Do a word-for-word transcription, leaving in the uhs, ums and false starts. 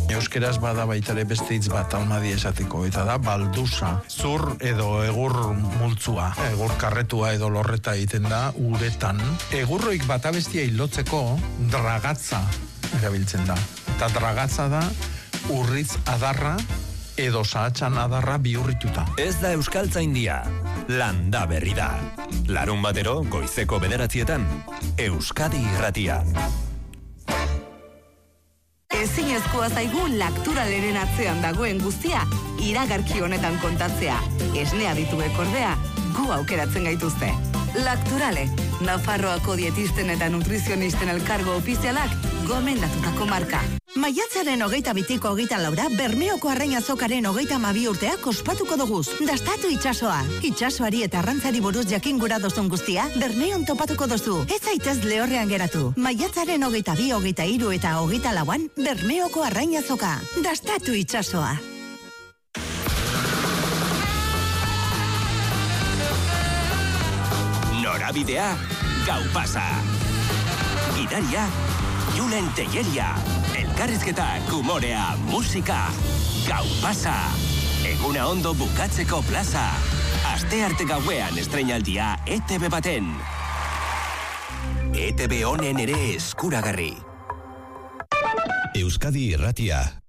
Euskeraz bada baitare beste hitz bat almadi esateko, eta da baldusa, zur edo egur multzua, egur karretua edo lorreta egiten da uretan. Egurroik bata bestia hilotzeko dragatza erabiltzen da. Eta dragatza da urritz adarra edo sahatxan adarra bihurrituta. Ez da Euskaltzaindia, landa berri da. Larun batero, goizeko bederatzietan, Euskadi Irratia. Ezinezkoa zaigu Lakturaleren atzean dagoen guztia iragarki honetan kontatzea. Esnea dituek ordea, gu aukeratzen gaituzte. Lakturale, Nafarroako dietisten eta nutrizionisten elkargo ofizialak gomendatutako marka. Maiatzaren hogeita bitiko hogeita laura, Bermeoko Arrain Azokaren hogeita mabi urteak ospatuko doguz. Dastatu itxasoa. Itxasoari eta arrantzari buruz jakin gura dozun guztia, Bermeon topatuko dozu. Ez zaitez lehorrean geratu. Maiatzaren hogeita bi, hogeita hiru eta hogeita lauan, Bermeoko Arrain Azoka. Dastatu itxasoa. Norabidea, gau pasa. Gidaria, Julen Telleria. Elkarrizketak, humorea, musika. Gau pasa. Eguna ondo bukatzeko plaza. Aste arte gauean estreinaldia E T B baten. E T B honen ere eskuragarri. Euskadi Irratia.